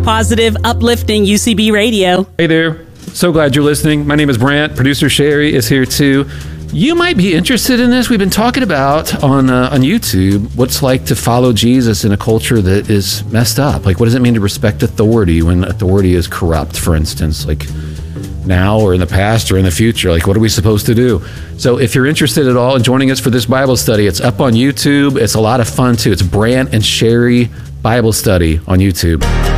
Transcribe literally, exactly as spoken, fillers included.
Positive, uplifting U C B radio. Hey there. So glad you're listening. My name is Brant. Producer Sherry is here too. You might be interested in this. We've been talking about on uh, on YouTube what's like to follow Jesus in a culture that is messed up. Like, what does it mean to respect authority when authority is corrupt, for instance? Like, now or in the past or in the future? Like, what are we supposed to do? So if you're interested at all in joining us for this Bible study, it's up on YouTube. It's a lot of fun too. It's Brant and Sherry Bible Study on YouTube.